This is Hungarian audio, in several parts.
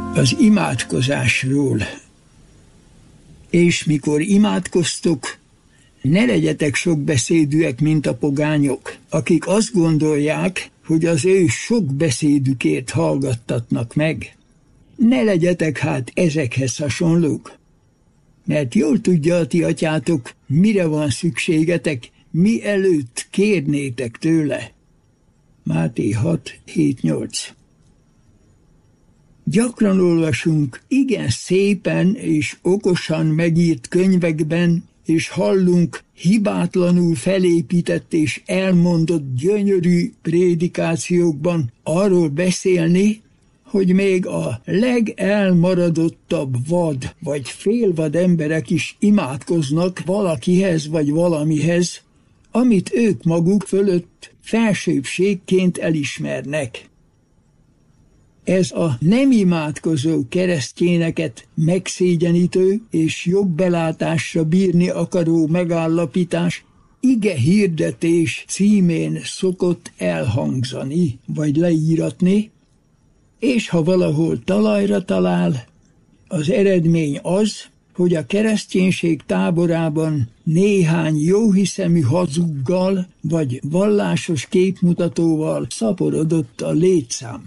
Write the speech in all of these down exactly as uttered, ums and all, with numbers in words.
Az imádkozásról. És mikor imádkoztok, ne legyetek sokbeszédűek, mint a pogányok, akik azt gondolják, hogy az ő sok beszédükért hallgattatnak meg. Ne legyetek hát ezekhez hasonlók, mert jól tudja a ti atyátok, mire van szükségetek, mi előtt kérnétek tőle. Máté hat hét nyolc. Gyakran olvasunk igen szépen és okosan megírt könyvekben, és hallunk hibátlanul felépített és elmondott gyönyörű prédikációkban arról beszélni, hogy még a legelmaradottabb vad vagy félvad emberek is imádkoznak valakihez vagy valamihez, amit ők maguk fölött felsőbbségként elismernek. Ez a nem imádkozó keresztényeket megszégyenítő és jobb belátásra bírni akaró megállapítás ige hirdetés címén szokott elhangzani vagy leíratni, és ha valahol talajra talál, az eredmény az, hogy a kereszténység táborában néhány jóhiszemű hazuggal vagy vallásos képmutatóval szaporodott a létszám.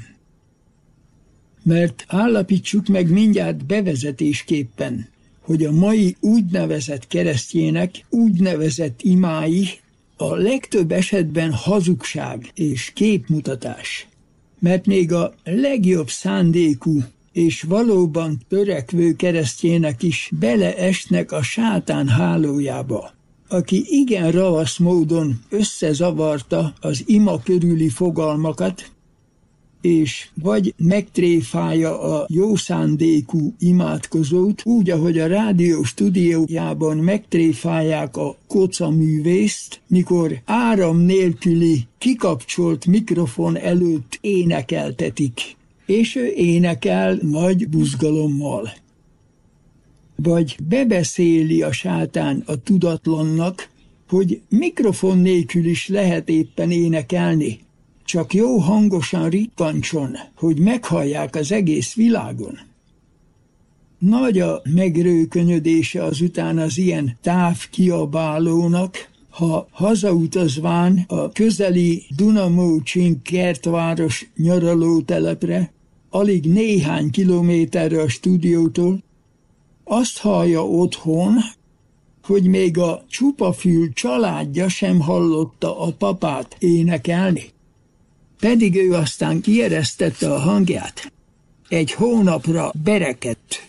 Mert állapítsuk meg mindjárt bevezetésképpen, hogy a mai úgynevezett keresztjének úgynevezett imái a legtöbb esetben hazugság és képmutatás. Mert még a legjobb szándékú és valóban törekvő keresztjének is beleesnek a sátán hálójába, aki igen ravasz módon összezavarta az ima körüli fogalmakat, és vagy megtréfálja a jó szándékú imádkozót, úgy, ahogy a rádió stúdiójában megtréfálják a kocaművészt, mikor áram nélküli kikapcsolt mikrofon előtt énekeltetik, és ő énekel nagy buzgalommal. Vagy bebeszéli a sátán a tudatlannak, hogy mikrofon nélkül is lehet éppen énekelni, csak jó hangosan rikkancson, hogy meghallják az egész világon. Nagy a megrőkönyödése azután az ilyen távkiabálónak, ha hazautazván a közeli Dunamócsin kertváros nyaralótelepre, alig néhány kilométerre a stúdiótól, azt hallja otthon, hogy még a csupafül családja sem hallotta a papát énekelni. Pedig ő aztán kieresztette a hangját. Egy hónapra berekedt.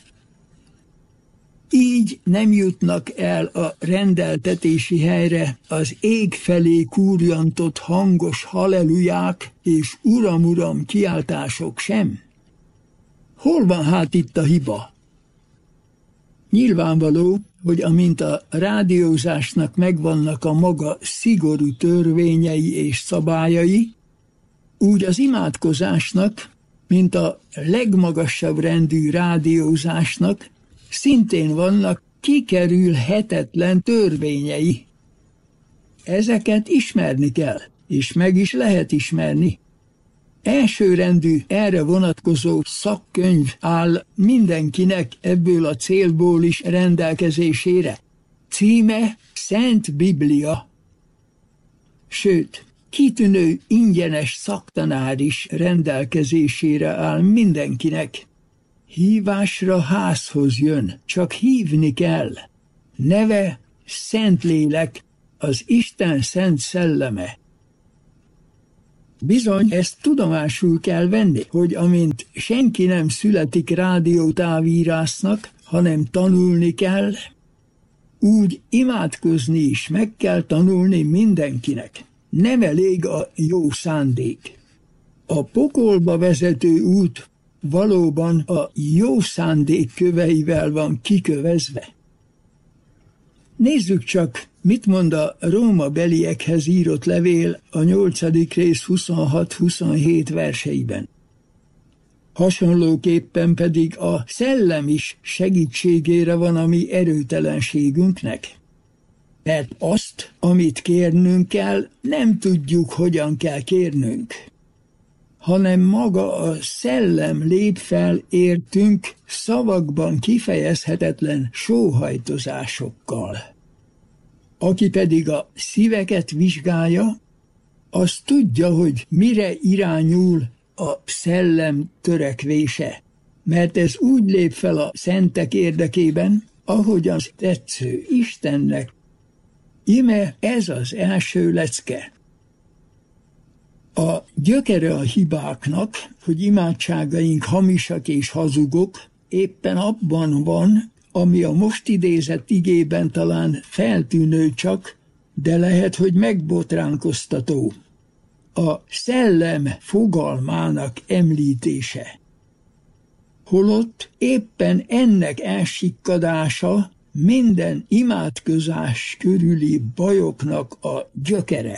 Így nem jutnak el a rendeltetési helyre az ég felé kúrjantott hangos halleluják és uram-uram kiáltások sem. Hol van hát itt a hiba? Nyilvánvaló, hogy amint a rádiózásnak megvannak a maga szigorú törvényei és szabályai, úgy az imádkozásnak, mint a legmagasabb rendű rádiózásnak, szintén vannak kikerülhetetlen törvényei. Ezeket ismerni kell, és meg is lehet ismerni. Elsőrendű erre vonatkozó szakkönyv áll mindenkinek ebből a célból is rendelkezésére. Címe Szent Biblia. Sőt, kitűnő ingyenes szaktanár is rendelkezésére áll mindenkinek. Hívásra házhoz jön, csak hívni kell. Neve Szentlélek, az Isten szent szelleme. Bizony, ezt tudomásul kell venni, hogy amint senki nem születik rádiótávírásznak, hanem tanulni kell, úgy imádkozni is meg kell tanulni mindenkinek. Nem elég a jó szándék. A pokolba vezető út valóban a jó szándék köveivel van kikövezve. Nézzük csak, mit mond a Róma beliekhez írott levél a nyolcadik rész huszonhat-huszonhét verseiben. Hasonlóképpen pedig a szellem is segítségére van a mi erőtelenségünknek. Mert azt, amit kérnünk kell, nem tudjuk, hogyan kell kérnünk. hanem maga a szellem lép fel értünk szavakban kifejezhetetlen sóhajtozásokkal. Aki pedig a szíveket vizsgálja, az tudja, hogy mire irányul a szellem törekvése, mert ez úgy lép fel a szentek érdekében, ahogy az tetsző Istennek. Ime ez az első lecke. A gyökere a hibáknak, hogy imádságaink hamisak és hazugok, éppen abban van, ami a most idézett igében talán feltűnő csak, de lehet, hogy megbotránkoztató. A szellem fogalmának említése. Holott éppen ennek elsikkadása minden imádkozás körüli bajoknak a gyökere.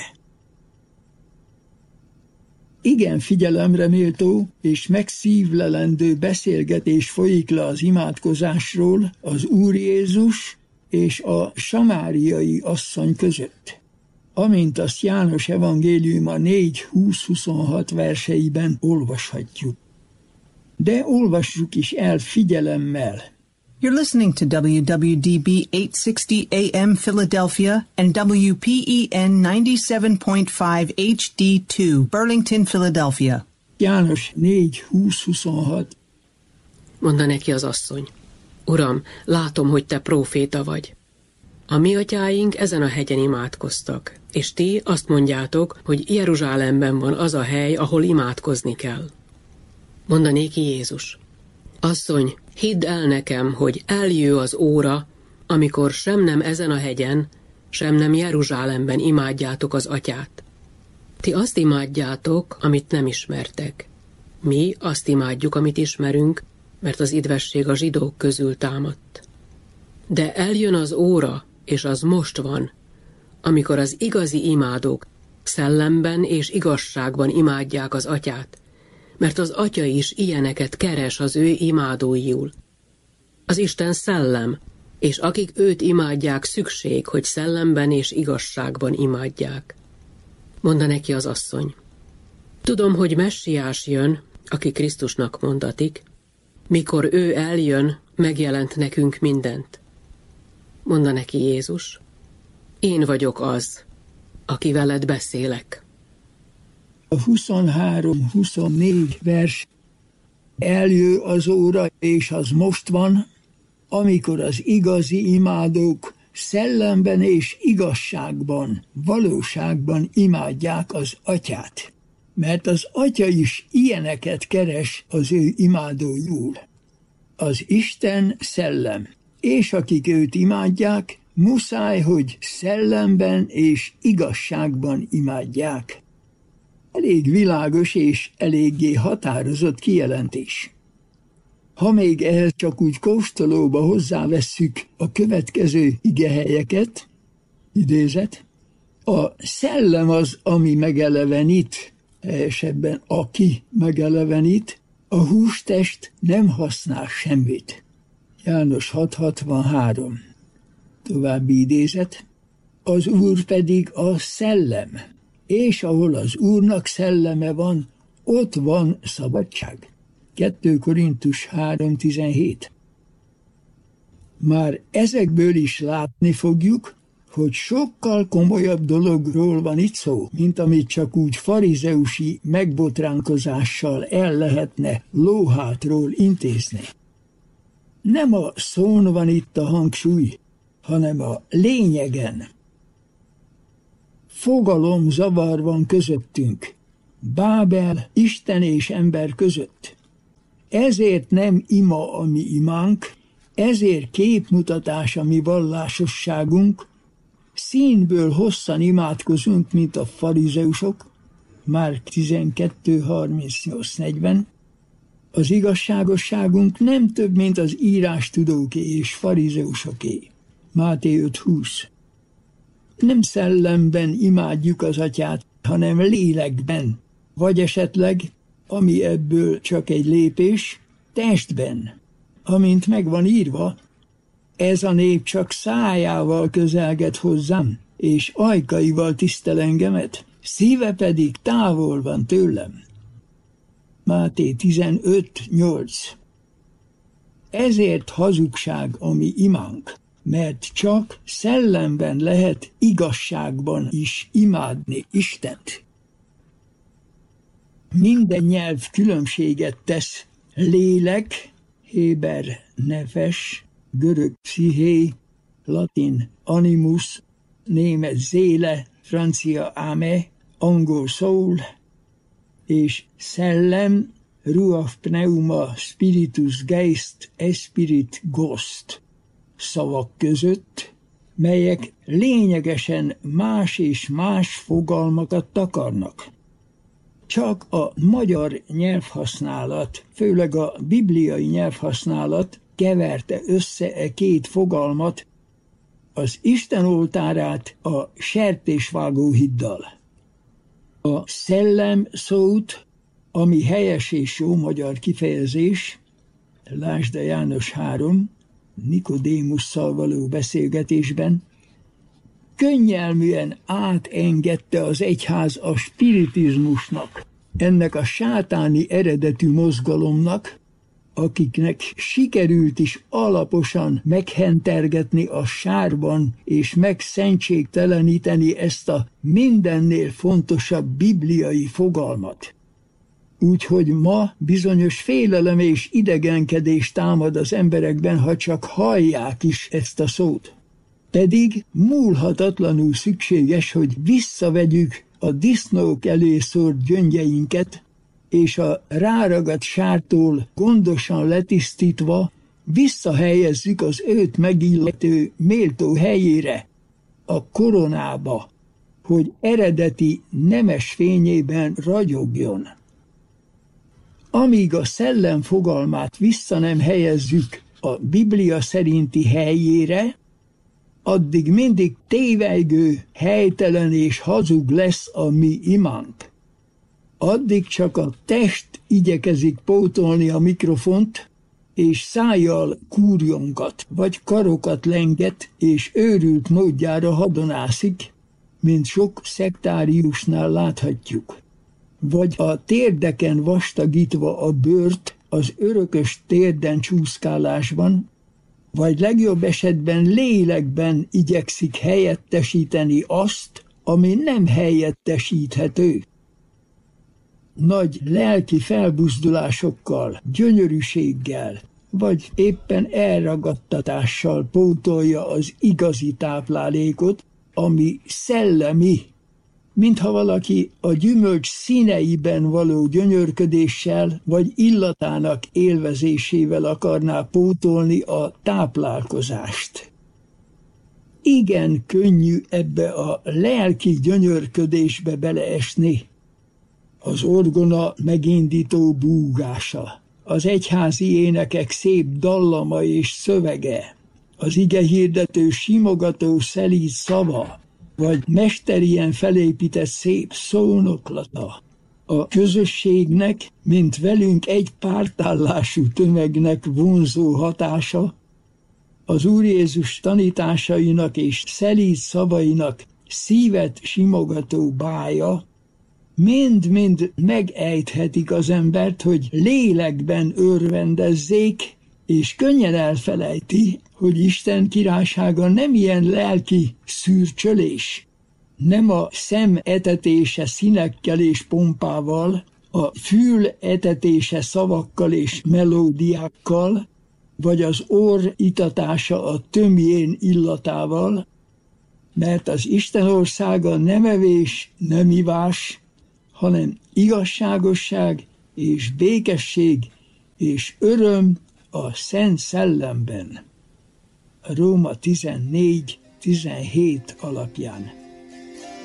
Igen figyelemre méltó és megszívlelendő beszélgetés folyik le az imádkozásról az Úr Jézus és a samáriai asszony között, amint azt János evangéliuma négy húsz-huszonhat verseiben olvashatjuk. De olvassuk is el figyelemmel. You're listening to W W D B eight sixty A M Philadelphia and W P E N ninety-seven point five H D two Burlington, Philadelphia. János négy húsz-huszonhat. Mondta neki az asszony: Uram, látom, hogy te próféta vagy. A mi atyáink ezen a hegyen imádkoztak, és ti azt mondjátok, hogy Jeruzsálemben van az a hely, ahol imádkozni kell. Mondta néki Jézus: Asszony, hidd el nekem, hogy eljő az óra, amikor sem nem ezen a hegyen, sem nem Jeruzsálemben imádjátok az atyát. Ti azt imádjátok, amit nem ismertek. Mi azt imádjuk, amit ismerünk, mert az idvesség a zsidók közül támadt. De eljön az óra, és az most van, amikor az igazi imádók szellemben és igazságban imádják az atyát, mert az atya is ilyeneket keres az ő imádóiul. Az Isten szellem, és akik őt imádják, szükség, hogy szellemben és igazságban imádják. Mondta neki az asszony: Tudom, hogy Messiás jön, aki Krisztusnak mondatik, mikor ő eljön, megjelent nekünk mindent. Mondta neki Jézus: Én vagyok az, aki veled beszélek. A huszonhárom-huszonnégy vers. Eljő az óra, és az most van, amikor az igazi imádók szellemben és igazságban, valóságban imádják az atyát. Mert az atya is ilyeneket keres az ő imádóiul. Az Isten szellem, és akik őt imádják, muszáj, hogy szellemben és igazságban imádják. Elég világos és eléggé határozott kijelentés. Ha még ehhez csak úgy kóstolóba hozzávesszük a következő igehelyeket, idézet, a szellem az, ami megelevenít, helyesebben aki megelevenít, a hústest nem használ semmit. János hat hatvanhárom. További idézet, az Úr pedig a szellem, és ahol az Úrnak szelleme van, ott van szabadság. kettő Korintus három tizenhét. Már ezekből is látni fogjuk, hogy sokkal komolyabb dologról van itt szó, mint amit csak úgy farizeusi megbotránkozással el lehetne lóhátról intézni. Nem a szón van itt a hangsúly, hanem a lényegen. Fogalom zavar van közöttünk, Bábel Isten és ember között. Ezért nem ima a mi imánk, ezért képmutatás a mi vallásosságunk, színből hosszan imádkozunk, mint a farizeusok, Márk tizenkettő harmincnyolc negyven. Az igazságosságunk nem több, mint az írástudóké és farizeusoké, Máté öt húsz. Nem szellemben imádjuk az atyát, hanem lélekben, vagy esetleg, ami ebből csak egy lépés, testben, amint meg van írva, ez a nép csak szájával közelget hozzám, és ajkaival tisztel engemet, szíve pedig távol van tőlem. Máté tizenöt nyolc. Ezért hazugság a mi imánk, mert csak szellemben lehet igazságban is imádni Istent. Minden nyelv különbséget tesz. Lélek, héber nefes, görög psziché, latin animus, német zéle, francia ame, angol soul, és szellem, ruach pneuma, spiritus geist, espirit ghost szavak között, melyek lényegesen más és más fogalmakat takarnak. Csak a magyar nyelvhasználat, főleg a bibliai nyelvhasználat keverte össze e két fogalmat, az Isten oltárát a sertésvágó hiddal. A szellem szót, ami helyes és jó magyar kifejezés, lásd a János három, Nikodémusszal való beszélgetésben, könnyelműen átengedte az egyház a spiritizmusnak, ennek a sátáni eredetű mozgalomnak, akiknek sikerült is alaposan meghentergetni a sárban és megszentségteleníteni ezt a mindennél fontosabb bibliai fogalmat. Úgyhogy ma bizonyos félelem és idegenkedés támad az emberekben, ha csak hallják is ezt a szót. Pedig múlhatatlanul szükséges, hogy visszavegyük a disznók elé szórt gyöngyeinket, és a ráragadt sártól gondosan letisztítva visszahelyezzük az őt megillető méltó helyére, a koronába, hogy eredeti nemes fényében ragyogjon. Amíg a szellem fogalmát vissza nem helyezzük a Biblia szerinti helyére, addig mindig tévejgő, helytelen és hazug lesz a mi imánk. Addig csak a test igyekezik pótolni a mikrofont, és szájjal kúrjonkat, vagy karokat lenget, és őrült módjára hadonászik, mint sok szektáriusnál láthatjuk. Vagy a térdeken vastagítva a bőrt az örökös térden csúszkálásban, vagy legjobb esetben lélekben igyekszik helyettesíteni azt, ami nem helyettesíthető. Nagy lelki felbuzdulásokkal, gyönyörűséggel, vagy éppen elragadtatással pótolja az igazi táplálékot, ami szellemi, mintha valaki a gyümölcs színeiben való gyönyörködéssel vagy illatának élvezésével akarná pótolni a táplálkozást. Igen könnyű ebbe a lelki gyönyörködésbe beleesni. Az orgona megindító búgása, az egyházi énekek szép dallama és szövege, az igehirdető simogató szelíd szava, vagy mesterien felépített szép szónoklata, a közösségnek, mint velünk egy pártállású tömegnek vonzó hatása, az Úr Jézus tanításainak és szelíd szavainak szívet simogató bája, mind-mind megejthetik az embert, hogy lélekben örvendezzék, és könnyen elfelejti, hogy Isten királysága nem ilyen lelki szürcsölés, nem a szem etetése színekkel és pompával, a fül etetése szavakkal és melódiákkal, vagy az orr itatása a tömjén illatával, mert az Isten országa nem evés, nem ivás, hanem igazságosság és békesség és öröm a Szent Szellemben. Róma tizennégy tizenhét alapján.